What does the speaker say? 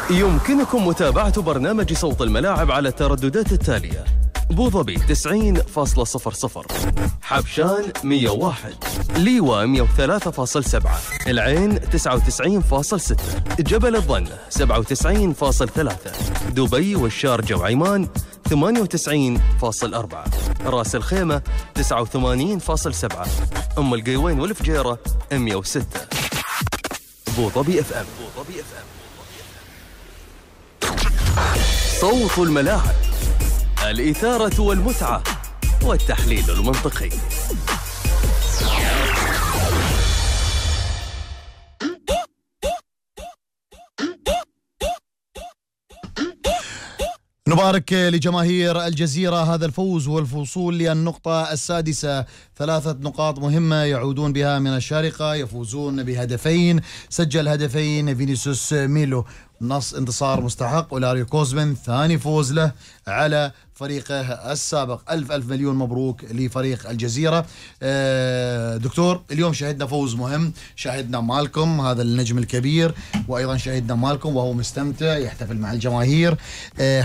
يمكنكم متابعة برنامج صوت الملاعب على الترددات التالية: أبو ظبي 90.00، حبشان 101، ليوى 103.7، العين 99.6، جبل الظن 97.3، دبي والشارجة وعمان 98.4، راس الخيمة 89.7، أم القيوين والفجيرة 106. أبو ظبي FM. صوت الملاعب، الإثارة والمتعة والتحليل المنطقي. نبارك لجماهير الجزيرة هذا الفوز والوصول للنقطة السادسة. 3 نقاط مهمة يعودون بها من الشارقة، يفوزون بهدفين، سجل هدفين فينيسيوس ميلو، انتصار مستحق، ولاريو كوزمن ثاني فوز له على فريقه السابق. ألف مليون مبروك لفريق الجزيرة. دكتور، اليوم شاهدنا فوز مهم، شاهدنا مالكم هذا النجم الكبير، وأيضا شاهدنا مالكم وهو مستمتع يحتفل مع الجماهير.